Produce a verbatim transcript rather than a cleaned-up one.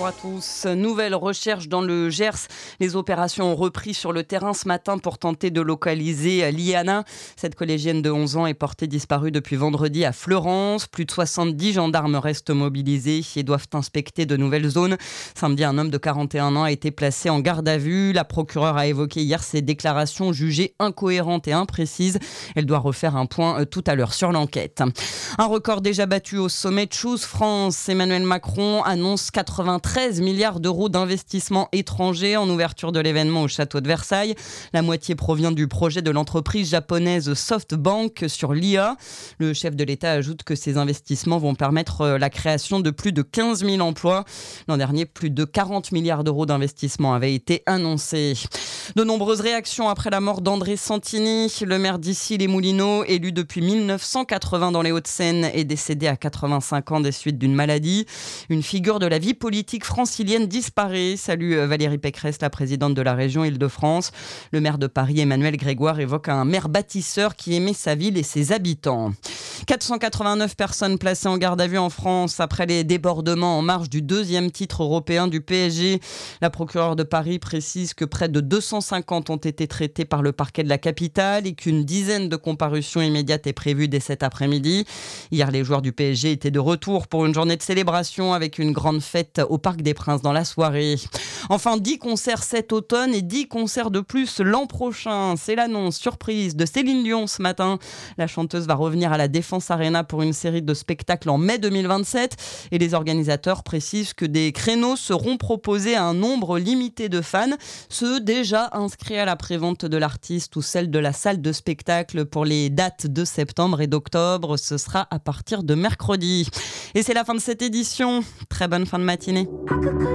bonjour à tous. Nouvelle recherche dans le Gers. Les opérations ont repris sur le terrain ce matin pour tenter de localiser Liana. Cette collégienne de onze ans est portée disparue depuis vendredi à Fleurance. Plus de soixante-dix gendarmes restent mobilisés et doivent inspecter de nouvelles zones. Samedi, un homme de quarante et un ans a été placé en garde à vue. La procureure a évoqué hier ses déclarations jugées incohérentes et imprécises. Elle doit refaire un point tout à l'heure sur l'enquête. Un record déjà battu au sommet de Choose France. Emmanuel Macron annonce quatre-vingt-treize milliards d'euros d'investissements étrangers en ouverture de l'événement au château de Versailles. La moitié provient du projet de l'entreprise japonaise SoftBank sur l'I A. Le chef de l'État ajoute que ces investissements vont permettre la création de plus de quinze mille emplois. L'an dernier, plus de quarante milliards d'euros d'investissements avaient été annoncés. De nombreuses réactions après la mort d'André Santini. Le maire d'Issy-les-Moulineaux, élu depuis mille neuf cent quatre-vingts dans les Hauts-de-Seine, est décédé à quatre-vingt-cinq ans des suites d'une maladie. Une figure de la vie politique francilienne disparaît. Salue Valérie Pécresse, la présidente de la région Île-de-France. Le maire de Paris, Emmanuel Grégoire, évoque un maire bâtisseur qui aimait sa ville et ses habitants. quatre cent quatre-vingt-neuf personnes placées en garde à vue en France après les débordements en marge du deuxième titre européen du P S G. La procureure de Paris précise que près de deux cent cinquante ont été traitées par le parquet de la capitale et qu'une dizaine de comparutions immédiates est prévue dès cet après-midi. Hier, les joueurs du P S G étaient de retour pour une journée de célébration avec une grande fête au Parc des Princes dans la soirée. Enfin, dix concerts cet automne et dix concerts de plus l'an prochain. C'est l'annonce surprise de Céline Dion ce matin. La chanteuse va revenir à la Défense Arena pour une série de spectacles en mai deux mille vingt-sept. Et les organisateurs précisent que des créneaux seront proposés à un nombre limité de fans, ceux déjà inscrits à la prévente de l'artiste ou celle de la salle de spectacle pour les dates de septembre et d'octobre. Ce sera à partir de mercredi. Et c'est la fin de cette édition. Très bonne fin de matinée.